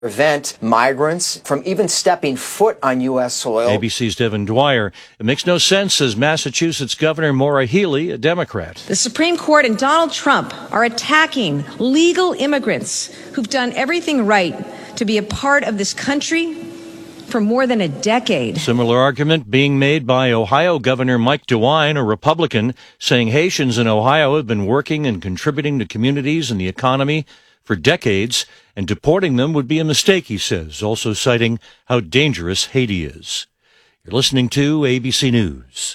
prevent migrants from even stepping foot on U.S. soil. ABC's Devin Dwyer. It makes no sense, says Massachusetts Governor Maura Healey, a Democrat. The Supreme Court and Donald Trump are attacking legal immigrants who've done everything right to be a part of this country for more than a decade. Similar argument being made by Ohio Governor Mike DeWine, a Republican, saying Haitians in Ohio have been working and contributing to communities and the economy for decades, and deporting them would be a mistake, he says, also citing how dangerous Haiti is. You're listening to ABC News.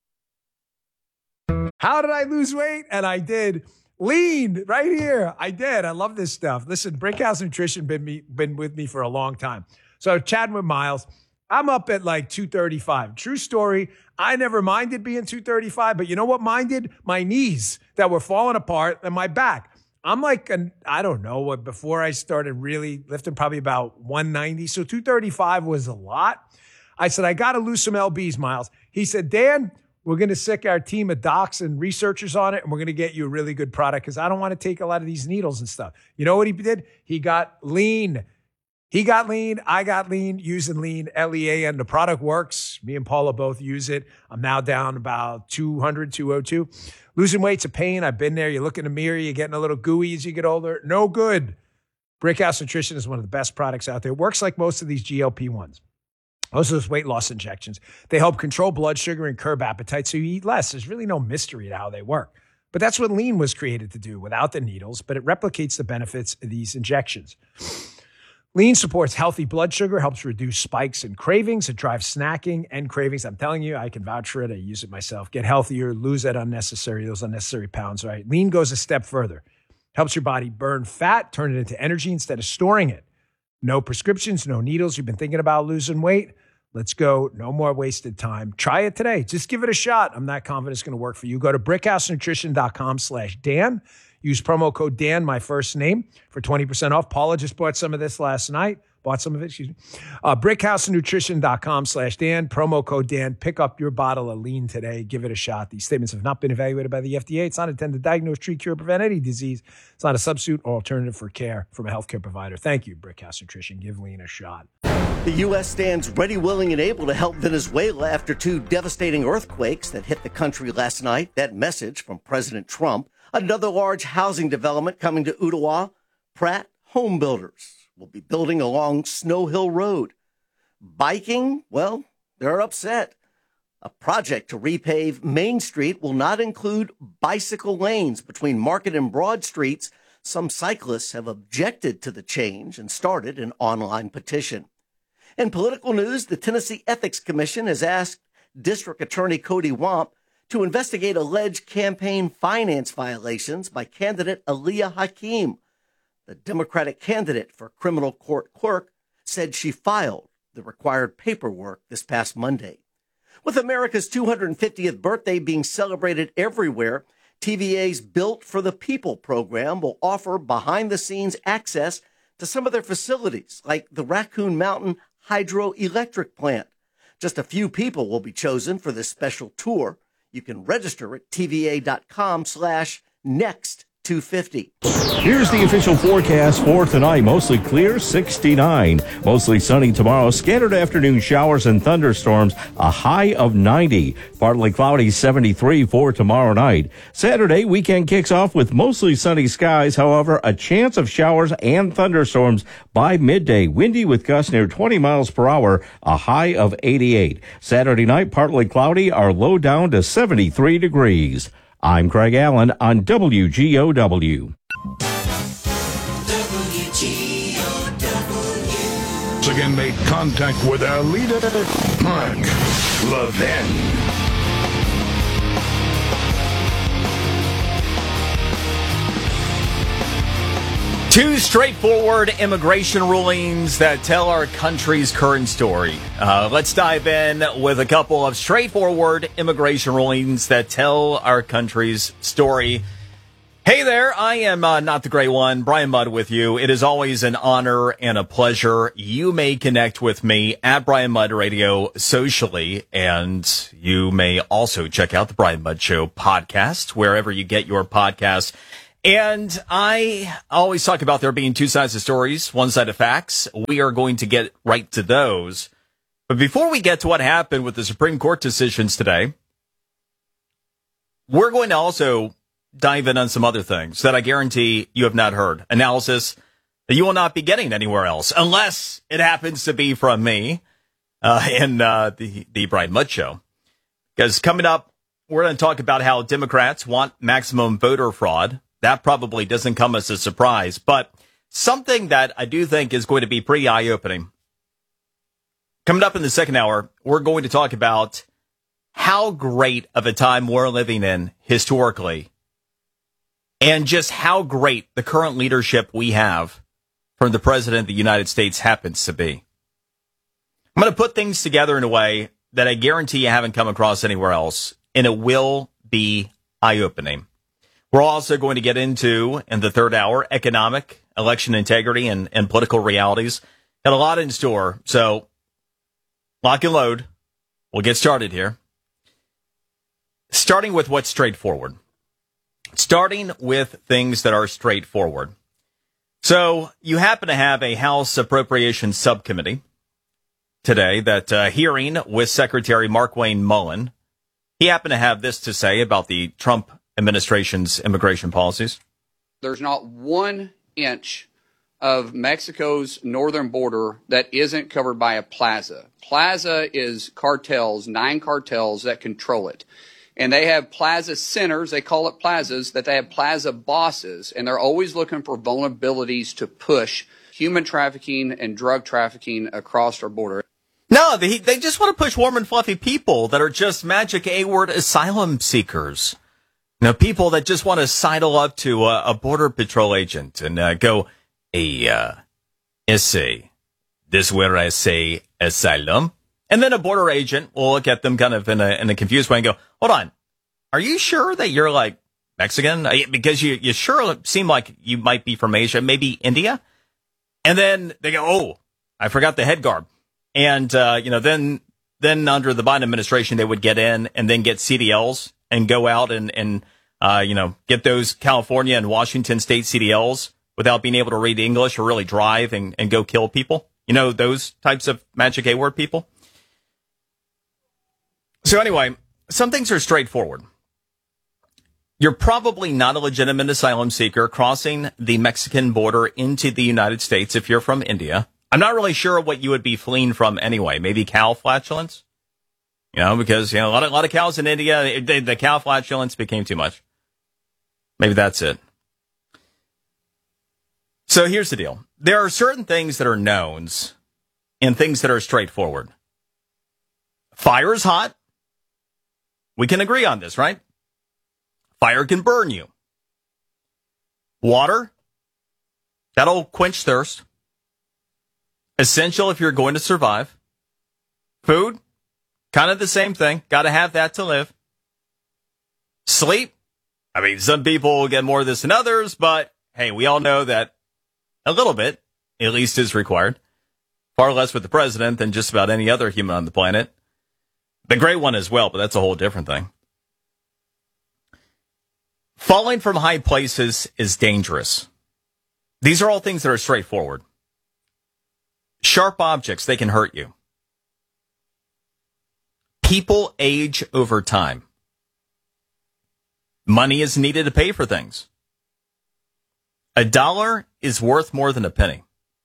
How did I lose weight? And I did. Lean right here. I did. I love this stuff. Listen, Brickhouse Nutrition been with me for a long time. So chatting with Miles, I'm up at like 235. True story. I never minded being 235, but you know what minded? My knees that were falling apart and my back. I'm like, I don't know, before I started really lifting, probably about 190. So 235 was a lot. I said, I got to lose some LBs, Miles. He said, Dan, we're going to sick our team of docs and researchers on it, and we're going to get you a really good product because I don't want to take a lot of these needles and stuff. You know what he did? He got lean. He got lean. I got lean using lean, LEAN. The product works. Me and Paula both use it. I'm now down about 200, 202. Losing weight's a pain. I've been there. You look in the mirror, you're getting a little gooey as you get older. No good. Brickhouse Nutrition is one of the best products out there. It works like most of these GLP-1s. Most of those weight loss injections. They help control blood sugar and curb appetite so you eat less. There's really no mystery to how they work. But that's what lean was created to do without the needles, but it replicates the benefits of these injections. Lean supports healthy blood sugar, helps reduce spikes and cravings. It drives snacking and cravings. I'm telling you, I can vouch for it. I use it myself. Get healthier, lose those unnecessary pounds, right? Lean goes a step further. Helps your body burn fat, turn it into energy instead of storing it. No prescriptions, no needles. You've been thinking about losing weight? Let's go. No more wasted time. Try it today. Just give it a shot. I'm not confident it's going to work for you. Go to brickhousenutrition.com/Dan. Use promo code Dan, my first name, for 20% off. Paula just bought some of this last night. Brickhousenutrition.com/Dan. Promo code Dan. Pick up your bottle of lean today. Give it a shot. These statements have not been evaluated by the FDA. It's not intended to diagnose, treat, cure, prevent any disease. It's not a substitute or alternative for care from a healthcare provider. Thank you, Brickhouse Nutrition. Give lean a shot. The U.S. stands ready, willing, and able to help Venezuela after two devastating earthquakes that hit the country last night. That message from President Trump. Another large housing development coming to Ottawa. Pratt Home Builders will be building along Snow Hill Road. Biking, well, they're upset. A project to repave Main Street will not include bicycle lanes between Market and Broad Streets. Some cyclists have objected to the change and started an online petition. In political news, the Tennessee Ethics Commission has asked District Attorney Cody Wamp to investigate alleged campaign finance violations by candidate Aliyah Hakeem. The Democratic candidate for criminal court clerk said she filed the required paperwork this past Monday. With America's 250th birthday being celebrated everywhere, TVA's Built for the People program will offer behind-the-scenes access to some of their facilities, like the Raccoon Mountain Hydroelectric Plant. Just a few people will be chosen for this special tour. You can register at tva.com/next250. Here's the official forecast for tonight. Mostly clear, 69. Mostly sunny tomorrow. Scattered afternoon showers and thunderstorms. A high of 90. Partly cloudy, 73 for tomorrow night. Saturday, weekend kicks off with mostly sunny skies. However, a chance of showers and thunderstorms by midday. Windy with gusts near 20 miles per hour. A high of 88. Saturday night, partly cloudy. Our low down to 73 degrees. I'm Craig Allen on WGOW. Once again made contact with our leader, Mark Levin. Two straightforward immigration rulings that tell our country's current story. Let's dive in with a couple of straightforward immigration rulings that tell our country's story. Hey there, I am not the Gray One, Brian Mudd with you. It is always an honor and a pleasure. You may connect with me at Brian Mudd Radio socially, and you may also check out the Brian Mudd Show podcast, wherever you get your podcasts. And I always talk about there being two sides of stories, one side of facts. We are going to get right to those. But before we get to what happened with the Supreme Court decisions today, we're going to also dive in on some other things that I guarantee you have not heard. Analysis that you will not be getting anywhere else, unless it happens to be from me in the Brian Mudd Show. Because coming up, we're going to talk about how Democrats want maximum voter fraud. That probably doesn't come as a surprise, but something that I do think is going to be pretty eye-opening. Coming up in the second hour, we're going to talk about how great of a time we're living in historically, and just how great the current leadership we have from the President of the United States happens to be. I'm going to put things together in a way that I guarantee you haven't come across anywhere else, and it will be eye-opening. We're also going to get into, in the third hour, economic, election integrity, and political realities. Got a lot in store, so lock and load. We'll get started here. Starting with what's straightforward. Starting with things that are straightforward. So you happen to have a House Appropriations Subcommittee today that hearing with Secretary Markwayne Mullin. He happened to have this to say about the Trump administration's immigration policies. There's not 1 inch of Mexico's northern border that isn't covered by a plaza. Plaza is cartels, 9 cartels that control it. And they have plaza centers, they call it plazas, that they have plaza bosses, and they're always looking for vulnerabilities to push human trafficking and drug trafficking across our border. No, they just want to push warm and fluffy people that are just magic A-word asylum seekers. You know, people that just want to sidle up to a border patrol agent and go, essay, this where I say asylum. And then a border agent will look at them kind of in a confused way and go, hold on, are you sure that you're like Mexican? Because you sure seem like you might be from Asia, maybe India. And then they go, oh, I forgot the head garb. And, then under the Biden administration, they would get in and then get CDLs and go out and get those California and Washington state CDLs without being able to read English or really drive and go kill people. You know, those types of magic A-word people. So anyway, some things are straightforward. You're probably not a legitimate asylum seeker crossing the Mexican border into the United States if you're from India. I'm not really sure what you would be fleeing from anyway. Maybe cow flatulence? Because, a lot of cows in India, the cow flatulence became too much. Maybe that's it. So here's the deal. There are certain things that are knowns and things that are straightforward. Fire is hot. We can agree on this, right? Fire can burn you. Water, that'll quench thirst. Essential if you're going to survive. Food, kind of the same thing. Got to have that to live. Sleep, some people get more of this than others, but hey, we all know that a little bit, at least, is required. Far less with the president than just about any other human on the planet. The great one as well, but that's a whole different thing. Falling from high places is dangerous. These are all things that are straightforward. Sharp objects, they can hurt you. People age over time. Money is needed to pay for things. $1 is worth more than a penny.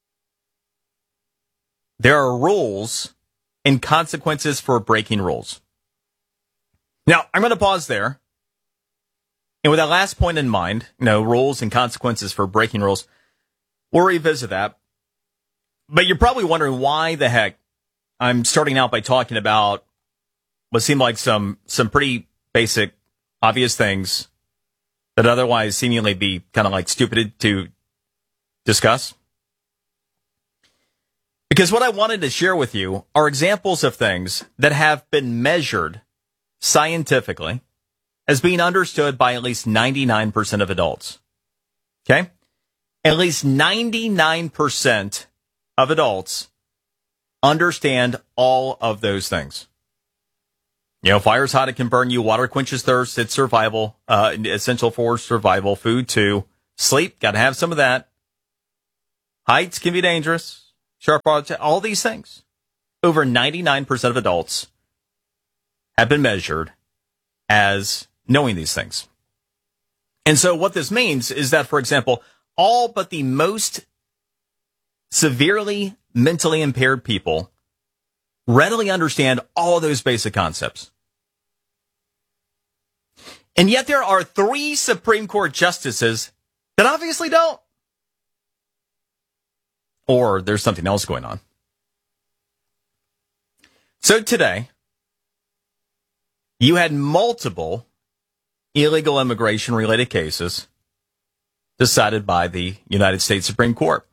There are rules and consequences for breaking rules. Now, I'm going to pause there. And with that last point in mind, rules and consequences for breaking rules, we'll revisit that. But you're probably wondering why the heck I'm starting out by talking about what seem like some pretty basic, obvious things that otherwise seemingly be kind of like stupid to discuss. Because what I wanted to share with you are examples of things that have been measured scientifically as being understood by at least 99% of adults. Okay? At least 99% of adults understand all of those things. Fire's hot, it can burn you. Water quenches thirst, it's survival, essential for survival. Food too. sleep, got to have some of that. Heights can be dangerous. Sharp objects, all these things. Over 99% of adults have been measured as knowing these things. And so what this means is that, for example, all but the most severely mentally impaired people readily understand all of those basic concepts. And yet there are 3 Supreme Court justices that obviously don't. Or there's something else going on. So today, you had multiple illegal immigration-related cases decided by the United States Supreme Court.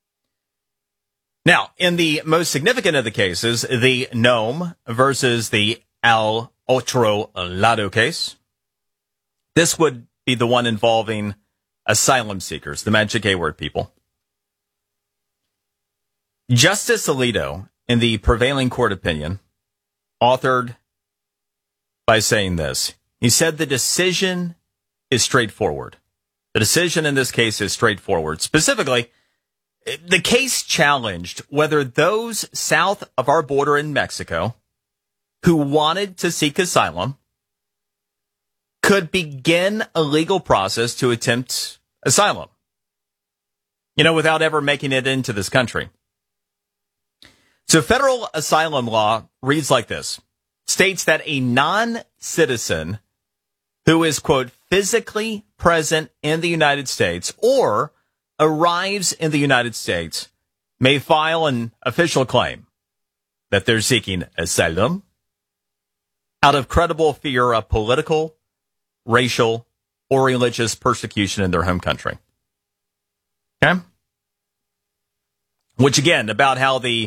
Now, in the most significant of the cases, the Nome versus the Al Otro Lado case, this would be the one involving asylum seekers, the magic A-word people. Justice Alito, in the prevailing court opinion, authored by saying this. He said the decision is straightforward. The decision in this case is straightforward. Specifically, the case challenged whether those south of our border in Mexico who wanted to seek asylum could begin a legal process to attempt asylum, without ever making it into this country. So federal asylum law reads like this. States that a non-citizen who is, quote, physically present in the United States or arrives in the United States may file an official claim that they're seeking asylum out of credible fear of political, racial, or religious persecution in their home country. Okay? Which, again, about how the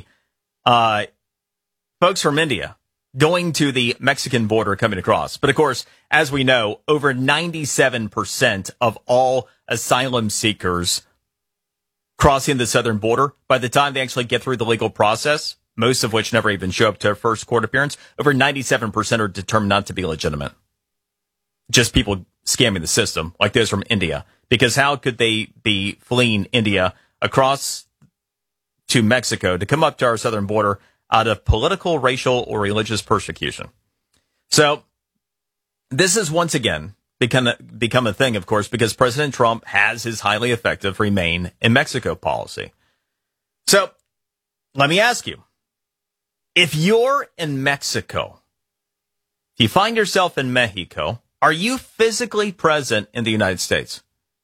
folks from India going to the Mexican border coming across. But, of course, as we know, over 97% of all asylum seekers crossing the southern border, by the time they actually get through the legal process, most of which never even show up to their first court appearance, over 97% are determined not to be legitimate. Just people scamming the system, like those from India. Because how could they be fleeing India across to Mexico to come up to our southern border out of political, racial, or religious persecution? So this has once again become a thing, of course, because President Trump has his highly effective Remain in Mexico policy. So let me ask you, if you're in Mexico, if you find yourself in Mexico, are you physically present in the United States?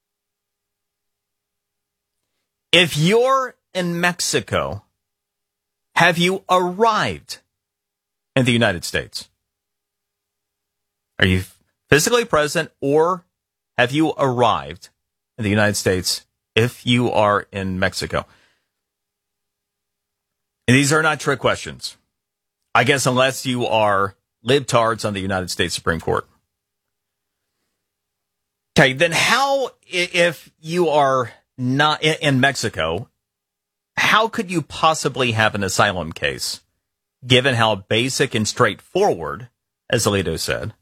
If you're in Mexico, have you arrived in the United States? Are you physically present or have you arrived in the United States if you are in Mexico? And these are not trick questions, I guess, unless you are libtards on the United States Supreme Court. Okay, then how, if you are not in Mexico, how could you possibly have an asylum case, given how basic and straightforward, as Alito said,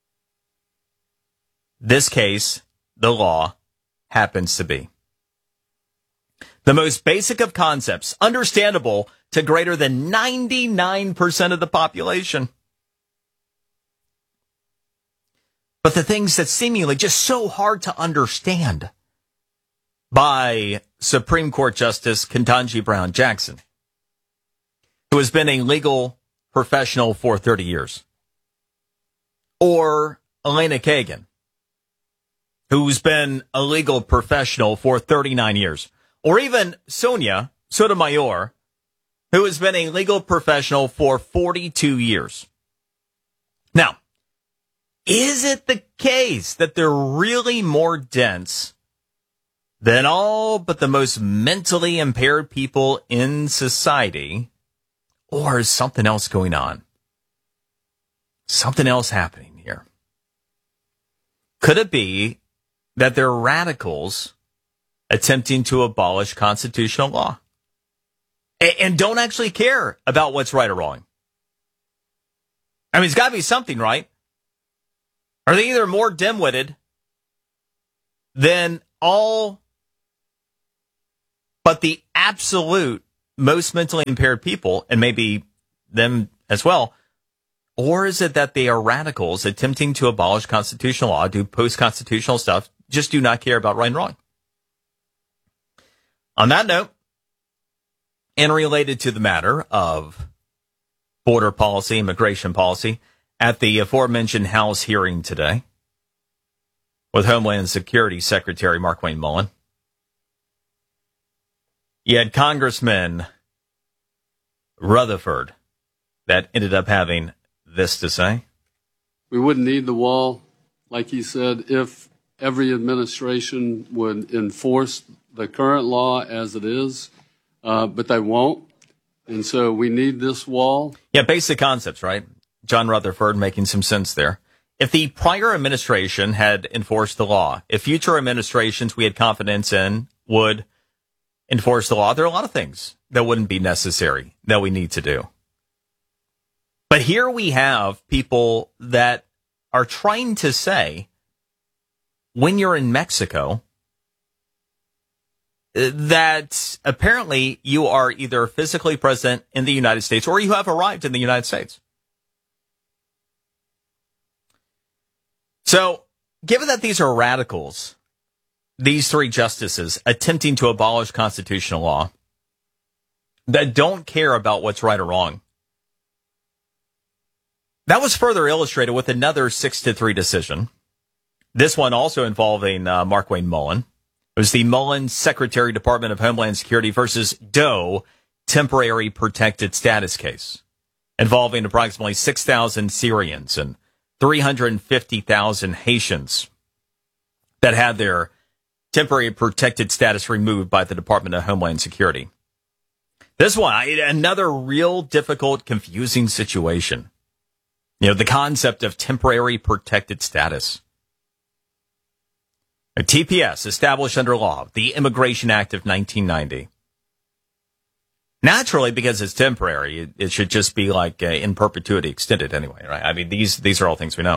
this case, the law, happens to be? The most basic of concepts, understandable to greater than 99% of the population. But the things that seemingly just so hard to understand by Supreme Court Justice Ketanji Brown Jackson, who has been a legal professional for 30 years. Or Elena Kagan, who's been a legal professional for 39 years. Or even Sonia Sotomayor, who has been a legal professional for 42 years. Now, is it the case that they're really more dense than all but the most mentally impaired people in society? Or is something else going on? Something else happening here? Could it be that they're radicals attempting to abolish constitutional law and don't actually care about what's right or wrong? I mean, it's got to be something, right? Are they either more dim-witted than all but the absolute most mentally impaired people, and maybe them as well? Or is it that they are radicals attempting to abolish constitutional law, do post-constitutional stuff, just do not care about right and wrong? On that note, and related to the matter of border policy, immigration policy, at the aforementioned House hearing today with Homeland Security Secretary Markwayne Mullin, you had Congressman Rutherford that ended up having this to say. We wouldn't need the wall, like he said, if every administration would enforce the current law as it is, but they won't. And so we need this wall. Yeah, basic concepts, right? John Rutherford making some sense there. If the prior administration had enforced the law, if future administrations we had confidence in would enforce the law, there are a lot of things that wouldn't be necessary that we need to do. But here we have people that are trying to say, when you're in Mexico, that apparently you are either physically present in the United States or you have arrived in the United States. So, given that these are radicals, these three justices attempting to abolish constitutional law, that don't care about what's right or wrong, that was further illustrated with another 6-3 decision. This one also involving Markwayne Mullin. It was the Mullin Secretary, Department of Homeland Security versus Doe temporary protected status case involving approximately 6,000 Syrians and 350,000 Haitians that had their temporary protected status removed by the Department of Homeland Security. This one, another real difficult, confusing situation. You know, the concept of temporary protected status. A TPS established under law, the Immigration Act of 1990. Naturally, because it's temporary, it should just be like in perpetuity extended anyway, right? I mean, these are all things we know.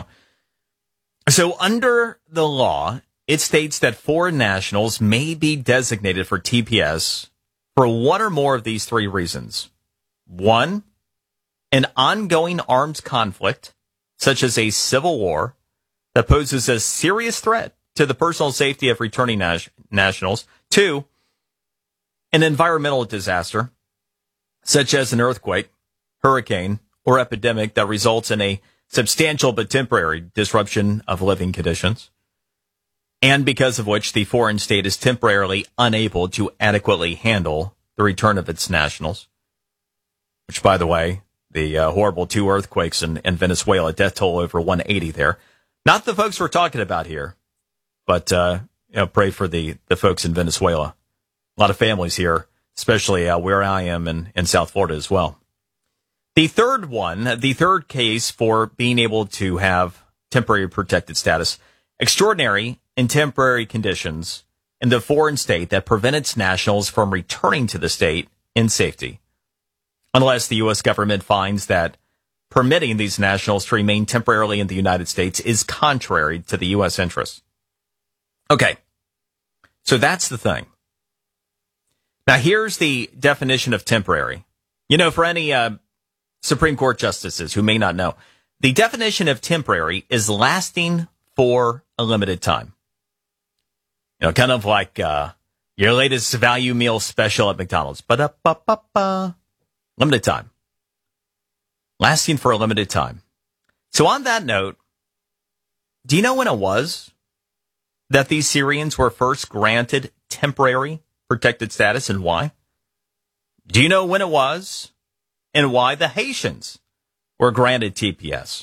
So under the law, it states that foreign nationals may be designated for TPS for one or more of these three reasons. One, an ongoing armed conflict, such as a civil war, that poses a serious threat to the personal safety of returning nationals. Two, an environmental disaster, such as an earthquake, hurricane, or epidemic that results in a substantial but temporary disruption of living conditions, and because of which the foreign state is temporarily unable to adequately handle the return of its nationals. Which, by the way, the horrible two earthquakes in Venezuela, death toll over 180 there. Not the folks we're talking about here, but pray for the folks in Venezuela. A lot of families here, especially where I am in South Florida as well. The third case for being able to have temporary protected status, extraordinary and temporary conditions in the foreign state that prevent its nationals from returning to the state in safety, unless the U.S. government finds that permitting these nationals to remain temporarily in the United States is contrary to the U.S. interests. Okay, so that's the thing. Now, here's the definition of temporary. You know, for any Supreme Court justices who may not know, the definition of temporary is lasting for a limited time. You know, kind of like your latest value meal special at McDonald's. Ba-da-ba-ba-ba. Limited time. Lasting for a limited time. So on that note, do you know when it was that these Syrians were first granted temporary protected status and why? Do you know when it was and why the Haitians were granted TPS?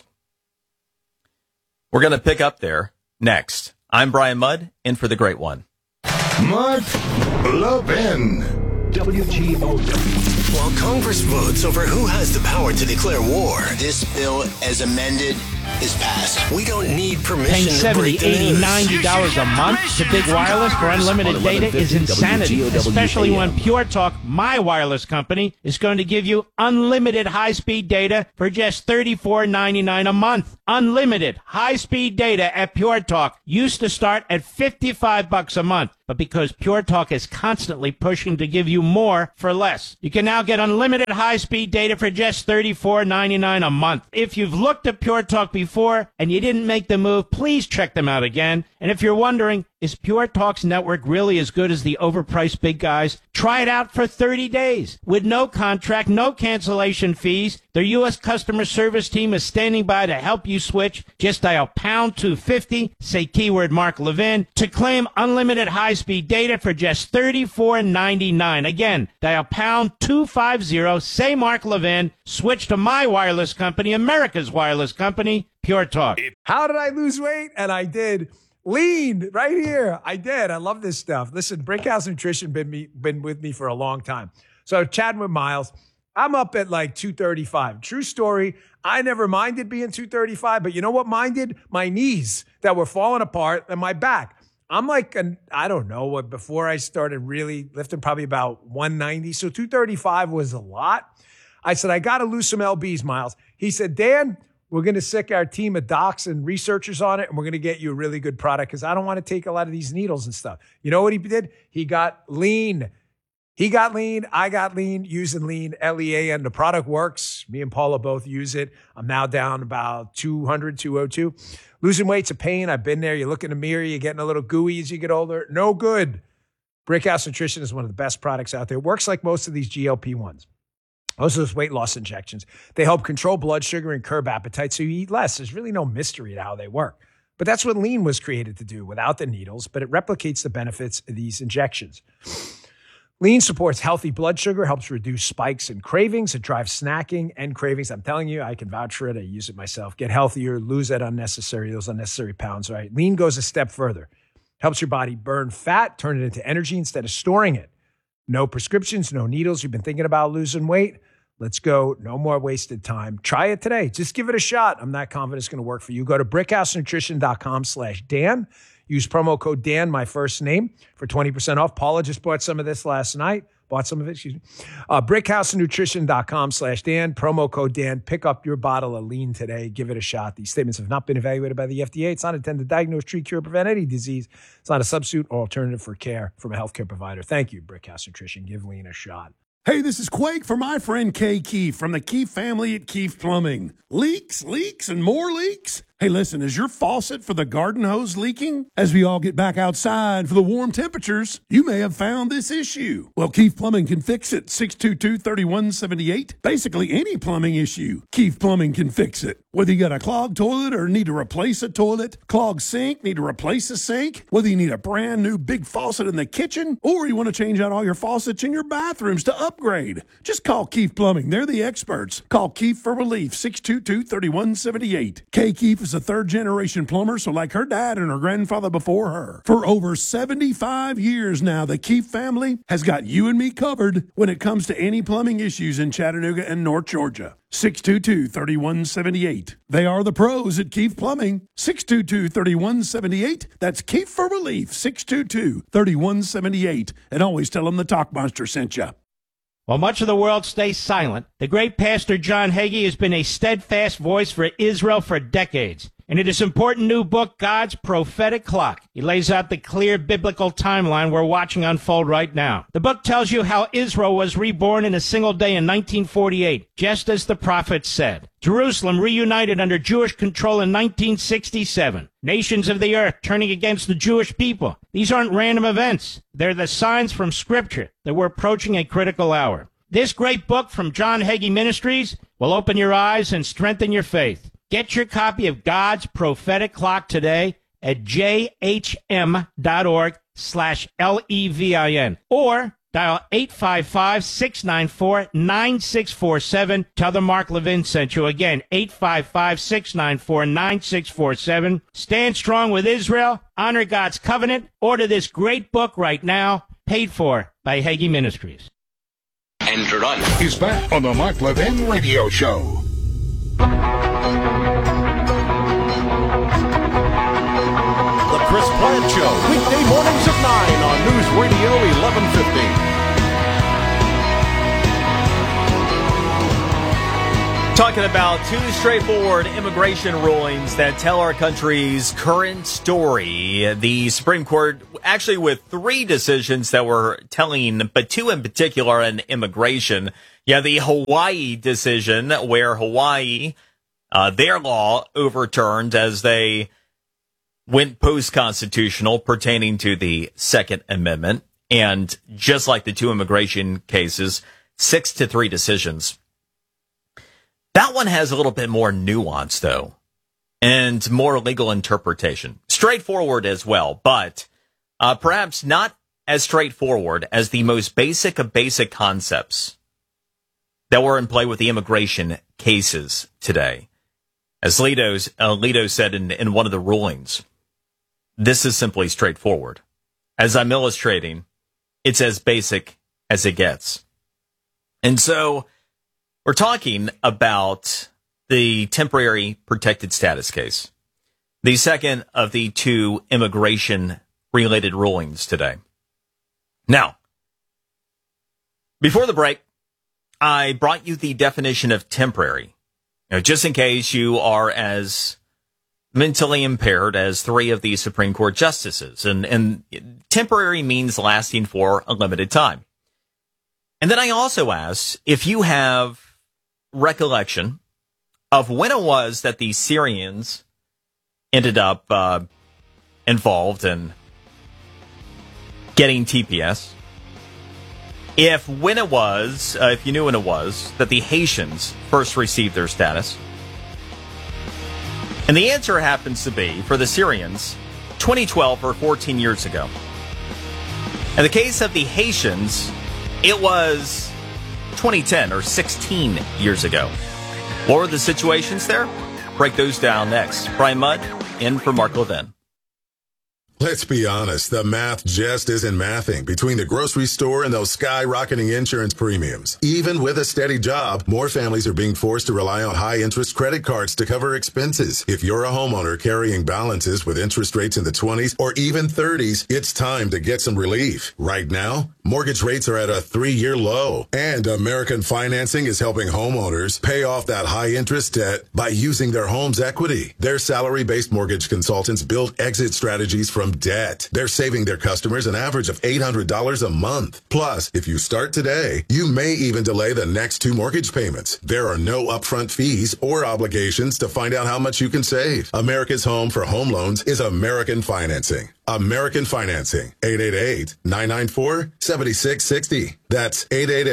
We're going to pick up there next. I'm Brian Mudd, in for the Great One. Mark Levin. WGOW. While Congress votes over who has the power to declare war, this bill, as amended, is passed. We don't need permission Paying to $70, break the $80, news. $90 a month to Big Wireless for unlimited data is insanity, especially when Pure Talk, my wireless company, is going to give you unlimited high-speed data for just $34.99 a month. Unlimited high-speed data at Pure Talk used to start at $55 a month. But because Pure Talk is constantly pushing to give you more for less, you can now get unlimited high-speed data for just $34.99 a month. If you've looked at Pure Talk before and you didn't make the move, please check them out again. And if you're wondering, is Pure Talk's network really as good as the overpriced big guys? Try it out for 30 days with no contract, no cancellation fees. Their U.S. customer service team is standing by to help you switch. Just dial pound 250, say keyword Mark Levin, to claim unlimited high-speed data for just $34.99. Again, dial pound 250, say Mark Levin, switch to my wireless company, America's wireless company, Pure Talk. How did I lose weight? And I did. Lean right here. I did. I love this stuff. Listen, Brickhouse Nutrition been with me for a long time. So chatting with Miles, I'm up at like 235. True story. I never minded being 235, but you know what minded? My knees that were falling apart and my back. I'm like, I don't know what, before I started really lifting, probably about 190. So 235 was a lot. I said, I got to lose some LBs, Miles. He said, Dan, we're going to sick our team of docs and researchers on it, and we're going to get you a really good product because I don't want to take a lot of these needles and stuff. You know what he did? He got lean. He got lean. I got lean using lean, L-E-A-N. The product works. Me and Paula both use it. I'm now down about 200, 202. Losing weight's a pain. I've been there. You look in the mirror, you're getting a little gooey as you get older. No good. Brickhouse Nutrition is one of the best products out there. It works like most of these GLP-1s. Most of those weight loss injections. They help control blood sugar and curb appetite so you eat less. There's really no mystery to how they work. But that's what lean was created to do without the needles, but it replicates the benefits of these injections. Lean supports healthy blood sugar, helps reduce spikes and cravings. It drives snacking and cravings. I'm telling you, I can vouch for it. I use it myself. Get healthier, lose those unnecessary pounds, right? Lean goes a step further. Helps your body burn fat, turn it into energy instead of storing it. No prescriptions, no needles. You've been thinking about losing weight? Let's go. No more wasted time. Try it today. Just give it a shot. I'm not confident it's going to work for you. Go to brickhousenutrition.com/Dan. Use promo code Dan, my first name, for 20% off. Paula just bought some of this last night. Brickhousenutrition.com/Dan. Promo code Dan. Pick up your bottle of lean today. Give it a shot. These statements have not been evaluated by the FDA. It's not intended to diagnose, treat, cure, prevent any disease. It's not a substitute or alternative for care from a healthcare provider. Thank you, Brickhouse Nutrition. Give lean a shot. Hey, this is Quake for my friend Kay Keefe from the Keefe family at Keefe Plumbing. Leaks, and more leaks? Hey, listen, is your faucet for the garden hose leaking? As we all get back outside for the warm temperatures, you may have found this issue. Well, Keefe Plumbing can fix it. 622-3178. Basically, any plumbing issue, Keefe Plumbing can fix it. Whether you got a clogged toilet or need to replace a toilet, clogged sink, need to replace a sink, whether you need a brand new big faucet in the kitchen, or you want to change out all your faucets in your bathrooms to upgrade, just call Keefe Plumbing. They're the experts. Call Keefe for relief. 622-3178. Kay Keefe is a third-generation plumber, so like her dad and her grandfather before her. For over 75 years now, the Keefe family has got you and me covered when it comes to any plumbing issues in Chattanooga and North Georgia. 622-3178. They are the pros at Keefe Plumbing. 622-3178. That's Keefe for relief. 622-3178. And always tell them the Talk Monster sent you. While much of the world stays silent, the great Pastor John Hagee has been a steadfast voice for Israel for decades. And in his important new book, God's Prophetic Clock, he lays out the clear biblical timeline we're watching unfold right now. The book tells you how Israel was reborn in a single day in 1948, just as the prophets said. Jerusalem reunited under Jewish control in 1967. Nations of the earth turning against the Jewish people. These aren't random events. They're the signs from Scripture that we're approaching a critical hour. This great book from John Hagee Ministries will open your eyes and strengthen your faith. Get your copy of God's Prophetic Clock today at jhm.org/LEVIN or dial 855-694-9647. Tell them Mark Levin sent you. Again, 855-694-9647. Stand strong with Israel. Honor God's covenant. Order this great book right now. Paid for by Hagee Ministries. Enter on. He's back on the Mark Levin Radio Show. Chris Plant Show, weekday mornings at 9 on News Radio 1150. Talking about two straightforward immigration rulings that tell our country's current story. The Supreme Court, actually with three decisions that were telling, but two in particular on immigration. Yeah, the Hawaii decision where Hawaii, their law overturned as they went post-constitutional pertaining to the Second Amendment. And just like the two immigration cases, 6-3 decisions. That one has a little bit more nuance, though, and more legal interpretation. Straightforward as well, but perhaps not as straightforward as the most basic of basic concepts that were in play with the immigration cases today. As Alito said in one of the rulings, this is simply straightforward. As I'm illustrating, it's as basic as it gets. And so we're talking about the temporary protected status case, the second of the two immigration-related rulings today. Now, before the break, I brought you the definition of temporary, just in case you are as mentally impaired as three of the Supreme Court justices. And temporary means lasting for a limited time. And then I also asked if you have recollection of when it was that the Syrians ended up involved in getting TPS. If you knew when it was that the Haitians first received their status. And the answer happens to be, for the Syrians, 2012 or 14 years ago. In the case of the Haitians, it was 2010 or 16 years ago. What were the situations there? Break those down next. Brian Mudd in for Mark Levin. Let's be honest, the math just isn't mathing between the grocery store and those skyrocketing insurance premiums. Even with a steady job, more families are being forced to rely on high-interest credit cards to cover expenses. If you're a homeowner carrying balances with interest rates in the 20s or even 30s, it's time to get some relief. Right now, mortgage rates are at a 3-year low, and American Financing is helping homeowners pay off that high-interest debt by using their home's equity. Their salary-based mortgage consultants build exit strategies from debt. They're saving their customers an average of $800 a month. Plus, if you start today, you may even delay the next 2 mortgage payments. There are no upfront fees or obligations to find out how much you can save. America's home for home loans is American Financing. American Financing, 888-994-7660. That's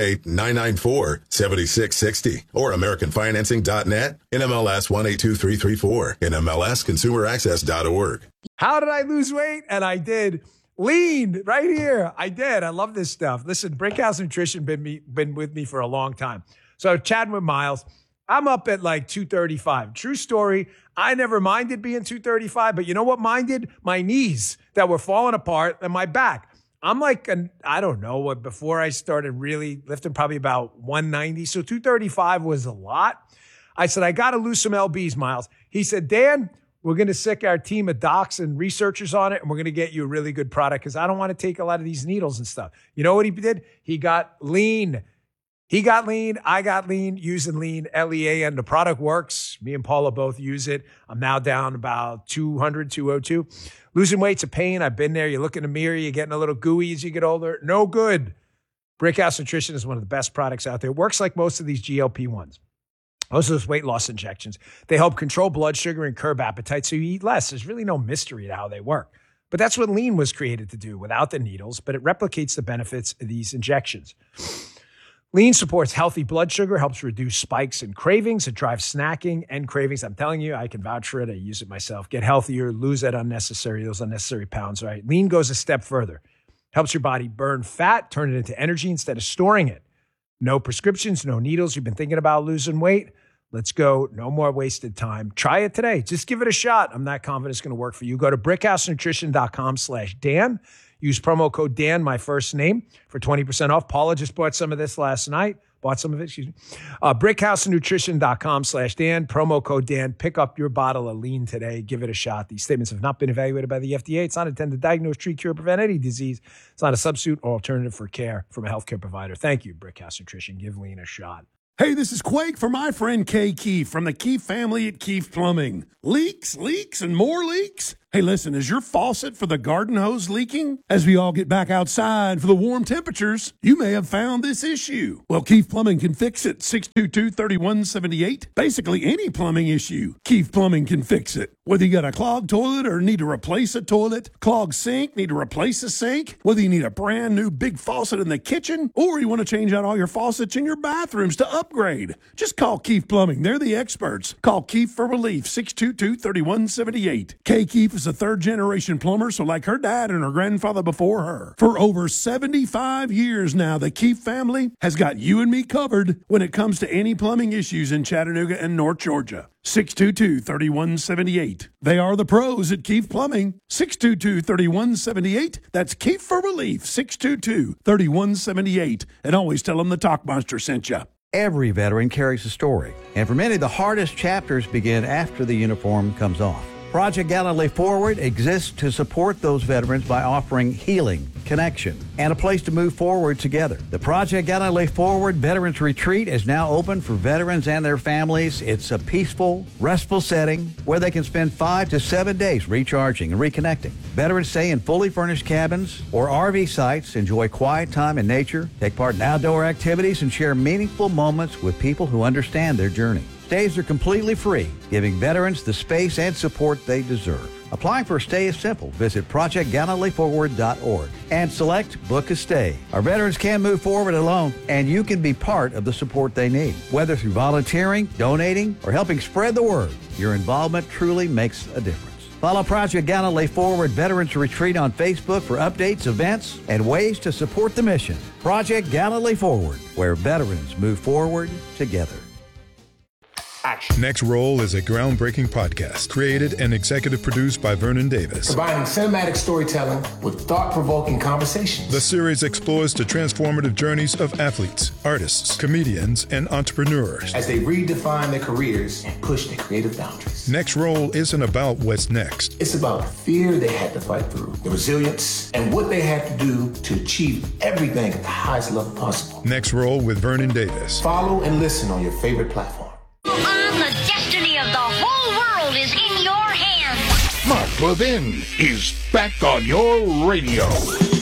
888-994-7660. Or AmericanFinancing.net, NMLS 182334, NMLSConsumerAccess.org. How did I lose weight? And I did. Lean right here. I did. I love this stuff. Listen, Brickhouse Nutrition been with me for a long time. So chatting with Miles, I'm up at like 235. True story. I never minded being 235, but you know what minded? My knees that were falling apart and my back. I'm like, I don't know what, before I started really lifting, probably about 190. So 235 was a lot. I said, I got to lose some LBs, Miles. He said, Dan, we're going to sick our team of docs and researchers on it, and we're going to get you a really good product because I don't want to take a lot of these needles and stuff. You know what he did? He got lean. He got lean. I got lean using lean, LEAN. The product works. Me and Paula both use it. I'm now down about 200, 202. Losing weight's a pain. I've been there. You look in the mirror, you're getting a little gooey as you get older. No good. Brickhouse Nutrition is one of the best products out there. It works like most of these GLP-1s. Most of those weight loss injections. They help control blood sugar and curb appetite so you eat less. There's really no mystery to how they work. But that's what lean was created to do without the needles, but it replicates the benefits of these injections. Lean supports healthy blood sugar, helps reduce spikes and cravings. It drives snacking and cravings. I'm telling you, I can vouch for it. I use it myself. Get healthier, lose those unnecessary pounds, right? Lean goes a step further. Helps your body burn fat, turn it into energy instead of storing it. No prescriptions, no needles. You've been thinking about losing weight? Let's go. No more wasted time. Try it today. Just give it a shot. I'm not confident it's going to work for you. Go to brickhousenutrition.com/Dan. Use promo code Dan, my first name, for 20% off. Paula just bought some of this last night. Bought some of it, excuse me. BrickhouseNutrition.com/Dan, promo code Dan. Pick up your bottle of lean today. Give it a shot. These statements have not been evaluated by the FDA. It's not intended to diagnose, treat, cure, prevent any disease. It's not a substitute or alternative for care from a healthcare provider. Thank you, Brickhouse Nutrition. Give lean a shot. Hey, this is Quake for my friend Kay Keefe from the Keefe family at Keefe Plumbing. Leaks, leaks, and more leaks? Hey, listen, is your faucet for the garden hose leaking? As we all get back outside for the warm temperatures, you may have found this issue. Well, Keefe Plumbing can fix it. 622-3178. Basically, any plumbing issue, Keefe Plumbing can fix it. Whether you got a clogged toilet or need to replace a toilet, clogged sink, need to replace a sink, whether you need a brand new big faucet in the kitchen, or you want to change out all your faucets in your bathrooms to upgrade, just call Keefe Plumbing. They're the experts. Call Keefe for relief. 622-3178. Kay Keefe is a third-generation plumber, so like her dad and her grandfather before her. For over 75 years now, the Keefe family has got you and me covered when it comes to any plumbing issues in Chattanooga and North Georgia. 622-3178. They are the pros at Keefe Plumbing. 622-3178. That's Keefe for relief. 622-3178. And always tell them the Talk Monster sent you. Every veteran carries a story, and for many, the hardest chapters begin after the uniform comes off. Project Gallantly Forward exists to support those veterans by offering healing, connection, and a place to move forward together. The Project Gallantly Forward Veterans Retreat is now open for veterans and their families. It's a peaceful, restful setting where they can spend 5 to 7 days recharging and reconnecting. Veterans stay in fully furnished cabins or RV sites, enjoy quiet time in nature, take part in outdoor activities, and share meaningful moments with people who understand their journey. Stays are completely free, giving veterans the space and support they deserve. Applying for a stay is simple. Visit ProjectGallantlyForward.org and select Book a Stay. Our veterans can move forward alone, and you can be part of the support they need. Whether through volunteering, donating, or helping spread the word, your involvement truly makes a difference. Follow Project Gallantly Forward Veterans Retreat on Facebook for updates, events, and ways to support the mission. Project Gallantly Forward, where veterans move forward together. Next Roll is a groundbreaking podcast created and executive produced by Vernon Davis. Combining cinematic storytelling with thought-provoking conversations. The series explores the transformative journeys of athletes, artists, comedians, and entrepreneurs as they redefine their careers and push their creative boundaries. Next Roll isn't about what's next. It's about the fear they had to fight through, the resilience, and what they had to do to achieve everything at the highest level possible. Next Roll with Vernon Davis. Follow and listen on your favorite platform. The destiny of the whole world is in your hands. Mark Levin is back on your radio.